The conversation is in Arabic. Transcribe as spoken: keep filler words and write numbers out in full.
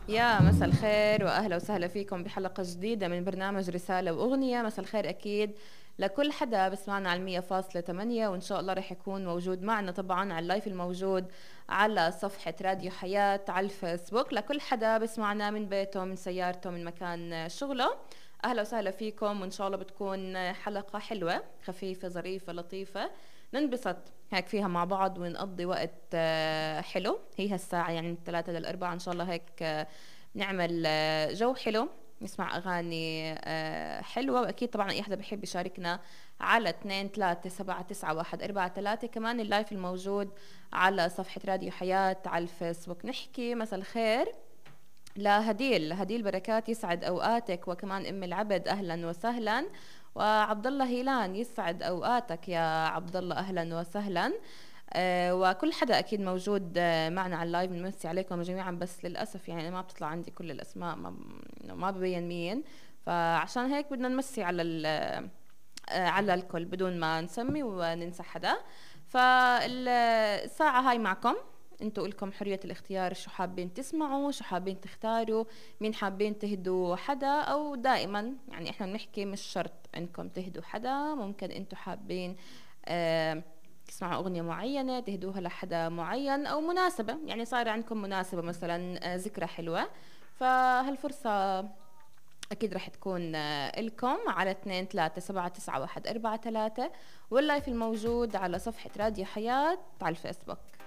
يا مساء الخير واهلا وسهلا فيكم بحلقه جديده من برنامج رساله واغنيه. مساء الخير اكيد لكل حدا بسمعنا على المية فاصلة ثمانية، وان شاء الله رح يكون موجود معنا طبعا على اللايف الموجود على صفحه راديو حياه على الفيسبوك. لكل حدا بسمعنا من بيته، من سيارته، من مكان شغله، اهلا وسهلا فيكم. وان شاء الله بتكون حلقه حلوه خفيفه ظريفه لطيفه، ننبسط هيك فيها مع بعض ونقضي وقت آه، حلو. هي هالساعة يعني من الثلاثة للأربعة إن شاء الله هيك آه، نعمل آه، جو حلو، نسمع أغاني آه، حلوة. وأكيد طبعا أي حدا بحب يشاركنا على اثنين ثلاثة سبعة تسعة واحد أربعة ثلاثة. كمان اللايف الموجود على صفحة راديو حياة على الفيسبوك. نحكي مساء الخير لهديل هديل بركات، يسعد اوقاتك. وكمان ام العبد اهلا وسهلا. وعبد الله هيلان يسعد اوقاتك يا عبد الله، اهلا وسهلا. آه وكل حدا اكيد موجود آه معنا على اللايف، بنمسي عليكم جميعا. بس للاسف يعني ما بتطلع عندي كل الاسماء، ما, ما ببين مين، فعشان هيك بدنا نمسي على ال- آه على الكل بدون ما نسمي وننسى حدا. فالساعة هاي معكم، انتوا لكم حرية الاختيار، شو حابين تسمعوا، شو حابين تختاروا، مين حابين تهدوا حدا. او دائما يعني احنا بنحكي مش شرط انكم تهدوا حدا، ممكن انتوا حابين آه تسمعوا اغنية معينة تهدوها لحدا معين، او مناسبة يعني صار عندكم مناسبة مثلا آه ذكرى حلوة، فهالفرصة أكيد رح تكون آه، إلكم على اثنين ثلاثة سبعة تسعة واحد أربعة ثلاثة، واللايف الموجود على صفحة راديو حياة على الفيسبوك.